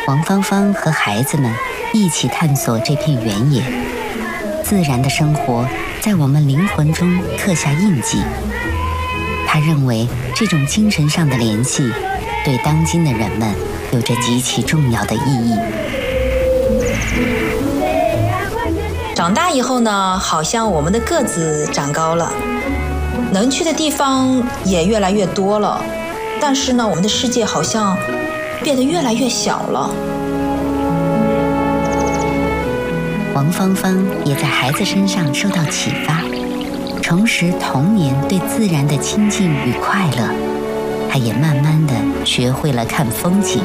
王芳芳和孩子们一起探索这片原野，自然的生活在我们灵魂中刻下印记。他认为这种精神上的联系对当今的人们有着极其重要的意义。 长大以后呢，好像我们的个子长高了，能去的地方也越来越多了，但是呢，我们的世界好像变得越来越小了。 王芳芳也在孩子身上受到启发，重拾童年对自然的亲近与快乐。她也慢慢地学会了看风景。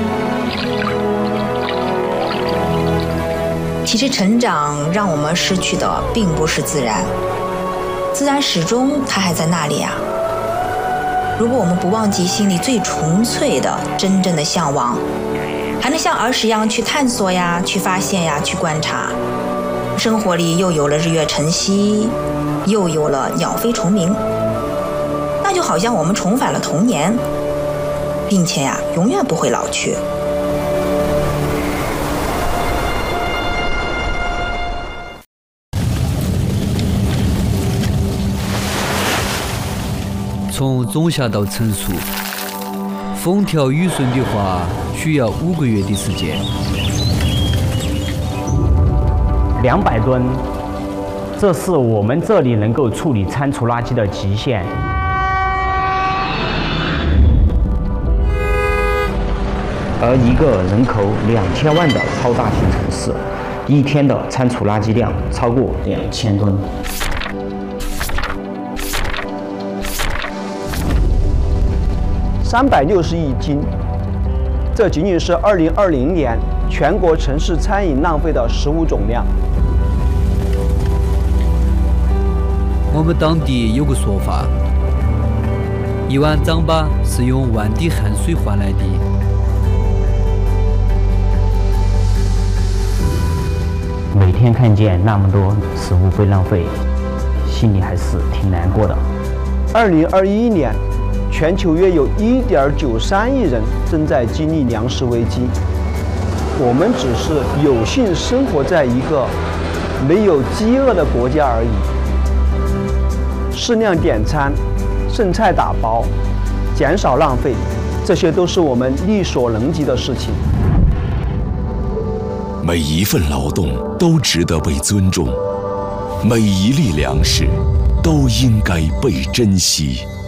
其实成长让我们失去的并不是自然，自然始终它还在那里啊。如果我们不忘记心里最纯粹的真正的向往，还能像儿时一样去探索呀，去发现呀，去观察，生活里又有了日月晨曦，又有了鸟飞虫鸣，那就好像我们重返了童年，并且呀，永远不会老去。 从种下到成熟，风调雨顺的话，需要5个月的时间。 200吨，这是我们这里能够处理餐厨垃圾的极限。而一个人口2000万的超大型城市，一天的餐厨垃圾量超过2000吨。 360亿斤，这仅仅是2020年全国城市餐饮浪费的食物总量。 我们当地有个说法，1碗糌粑是用1万滴汗水换来的。 每天看见那么多食物被浪费，心里还是挺难过的。 2021年。全球约有1.93亿人正在经历粮食危机，我们只是有幸生活在一个没有饥饿的国家而已。适量点餐、剩菜打包、减少浪费，这些都是我们力所能及的事情。 每一份劳动都值得被尊重，每一粒粮食都应该被珍惜。